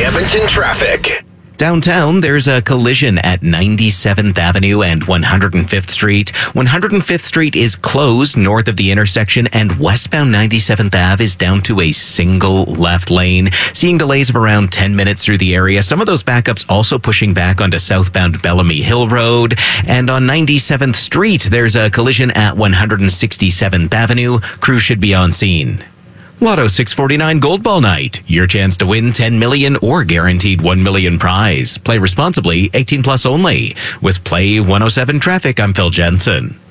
Edmonton traffic. Downtown, there's a collision at 97th Avenue and 105th Street. 105th Street is closed north of the intersection, and westbound 97th Ave is down to a single left lane. Seeing delays of around 10 minutes through the area. Some of those backups also pushing back onto southbound Bellamy Hill Road. And on 97th Street, there's a collision at 167th Avenue. Crews should be on scene. Lotto 649 Gold Ball Night. Your chance to win 10 million or guaranteed 1 million prize. Play responsibly, 18 plus only. With Play 107 Traffic, I'm Phil Jensen.